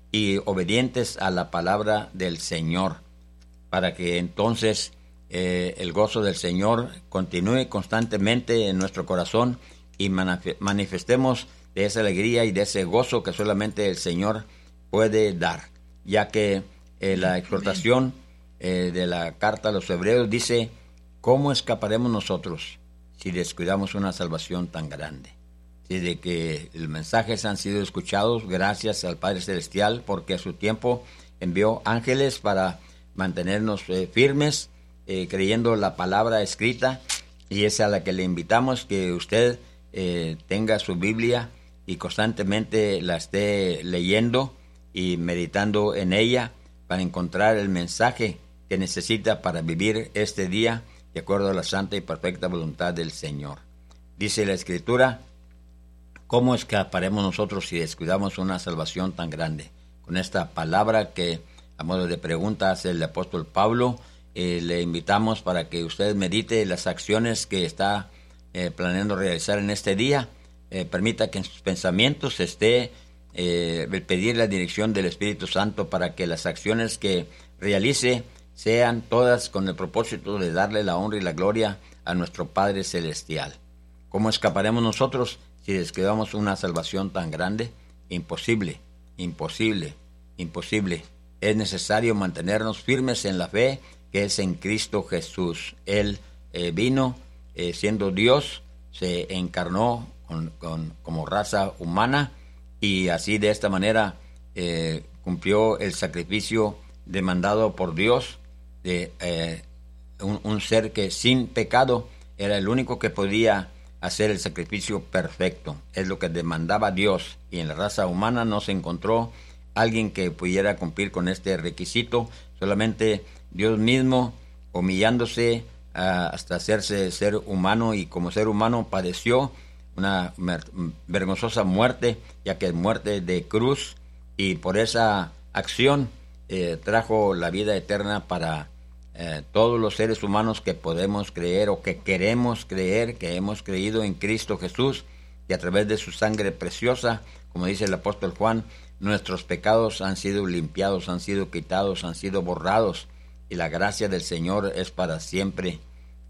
y obedientes a la palabra del Señor, para que entonces el gozo del Señor continúe constantemente en nuestro corazón y manifestemos de esa alegría y de ese gozo que solamente el Señor puede dar, ya que la exhortación de la carta a los Hebreos dice: ¿cómo escaparemos nosotros si descuidamos una salvación tan grande? Desde que los mensajes han sido escuchados, gracias al Padre Celestial, porque a su tiempo envió ángeles para mantenernos firmes, creyendo la palabra escrita, y es a la que le invitamos que usted tenga su Biblia y constantemente la esté leyendo y meditando en ella para encontrar el mensaje que necesita para vivir este día de acuerdo a la santa y perfecta voluntad del Señor. Dice la Escritura: ¿cómo escaparemos nosotros si descuidamos una salvación tan grande? Con esta palabra que a modo de pregunta hace el apóstol Pablo, le invitamos para que usted medite las acciones que está planeando realizar en este día. Permita que en sus pensamientos esté pedir la dirección del Espíritu Santo para que las acciones que realice sean todas con el propósito de darle la honra y la gloria a nuestro Padre Celestial. ¿Cómo escaparemos nosotros si descuidamos una salvación tan grande? Imposible, imposible, imposible. Es necesario mantenernos firmes en la fe que es en Cristo Jesús. Él vino siendo Dios, se encarnó como raza humana, y así de esta manera cumplió el sacrificio demandado por Dios de un ser que sin pecado era el único que podía hacer el sacrificio perfecto. Es lo que demandaba Dios, y en la raza humana no se encontró alguien que pudiera cumplir con este requisito. Solamente Dios mismo, humillándose hasta hacerse ser humano, y como ser humano padeció una vergonzosa muerte, ya que es muerte de cruz, y por esa acción trajo la vida eterna para todos los seres humanos que podemos creer o que queremos creer, que hemos creído en Cristo Jesús, y a través de su sangre preciosa, como dice el apóstol Juan, nuestros pecados han sido limpiados, han sido quitados, han sido borrados, y la gracia del Señor es para siempre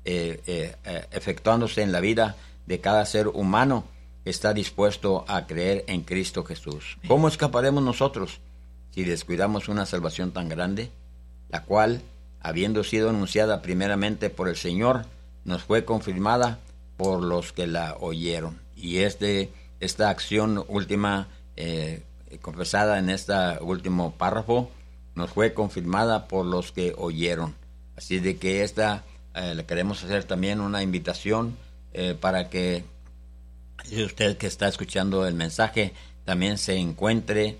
efectuándose en la vida de cada ser humano que está dispuesto a creer en Cristo Jesús. ¿Cómo escaparemos nosotros si descuidamos una salvación tan grande, la cual, habiendo sido anunciada primeramente por el Señor, nos fue confirmada por los que la oyeron? Y esta acción última confesada en este último párrafo nos fue confirmada por los que oyeron. Así de que le queremos hacer también una invitación para que usted que está escuchando el mensaje también se encuentre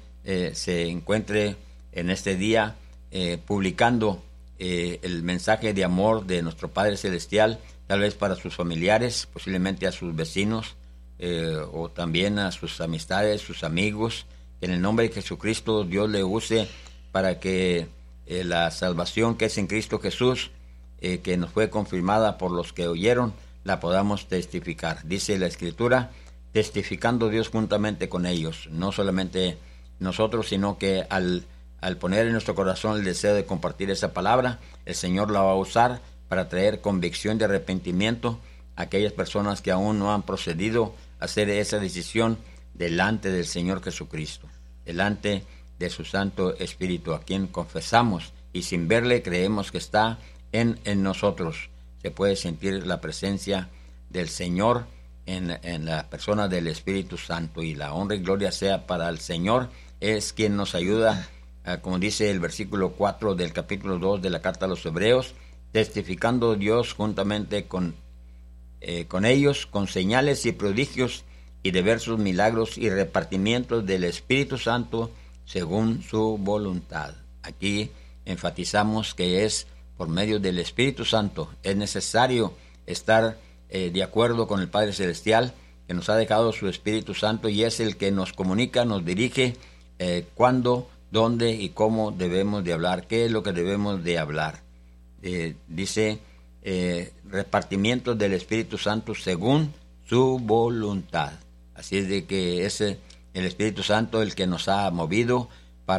en este día publicando el mensaje de amor de nuestro Padre Celestial, tal vez para sus familiares, posiblemente a sus vecinos, o también a sus amistades, sus amigos. En el nombre de Jesucristo, Dios le use para que la salvación que es en Cristo Jesús, que nos fue confirmada por los que oyeron, la podamos testificar. Dice la Escritura: testificando Dios juntamente con ellos. No solamente nosotros, sino que al poner en nuestro corazón el deseo de compartir esa palabra, el Señor la va a usar para traer convicción de arrepentimiento a aquellas personas que aún no han procedido a hacer esa decisión delante del Señor Jesucristo, delante de su Santo Espíritu, a quien confesamos y sin verle creemos que está en nosotros. Se puede sentir la presencia del Señor en la persona del Espíritu Santo, y la honra y gloria sea para el Señor. Es quien nos ayuda, como dice el versículo 4 del capítulo 2 de la carta a los Hebreos, testificando Dios juntamente con ellos, con señales y prodigios y diversos milagros y repartimientos del Espíritu Santo según su voluntad. Aquí enfatizamos que es por medio del Espíritu Santo. Es necesario estar de acuerdo con el Padre Celestial, que nos ha dejado su Espíritu Santo, y es el que nos comunica, nos dirige cuándo, dónde y cómo debemos de hablar, qué es lo que debemos de hablar. Dice repartimientos del Espíritu Santo según su voluntad. Así es de que es el Espíritu Santo el que nos ha movido